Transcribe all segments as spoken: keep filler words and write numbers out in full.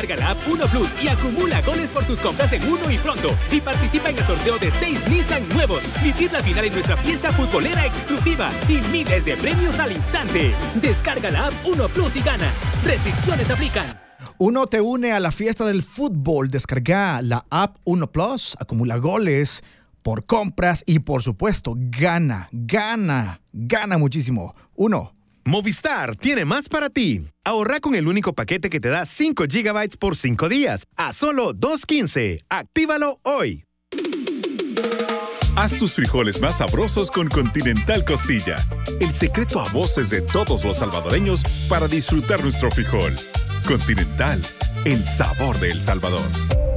Descarga la app Uno Plus y acumula goles por tus compras en Uno y Pronto. Y participa en el sorteo de seis Nissan nuevos. Vivir la final en nuestra fiesta futbolera exclusiva. Y miles de premios al instante. Descarga la app Uno Plus y gana. Restricciones aplican. Uno te une a la fiesta del fútbol. Descarga la app Uno Plus, acumula goles por compras y, por supuesto, gana, gana, gana muchísimo. Uno. Movistar tiene más para ti. Ahorra con el único paquete que te da cinco gigabytes por cinco días a solo dos quince. Actívalo hoy. Haz tus frijoles más sabrosos con Continental Costilla. El secreto a voces de todos los salvadoreños para disfrutar nuestro frijol. Continental, el sabor de El Salvador.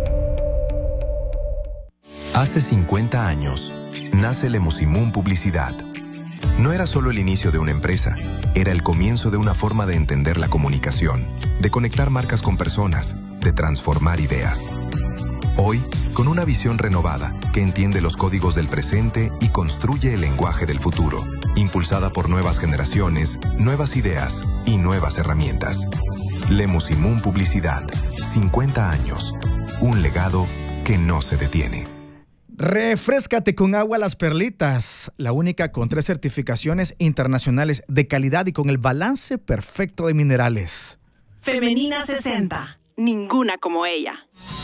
Hace cincuenta años, nace Lemusimún Publicidad. No era solo el inicio de una empresa, era el comienzo de una forma de entender la comunicación, de conectar marcas con personas, de transformar ideas. Hoy, con una visión renovada que entiende los códigos del presente y construye el lenguaje del futuro, impulsada por nuevas generaciones, nuevas ideas y nuevas herramientas. Lemusimún Publicidad, cincuenta años, un legado que no se detiene. Refréscate con agua Las Perlitas, la única con tres certificaciones internacionales de calidad y con el balance perfecto de minerales. Femenina sesenta, ninguna como ella.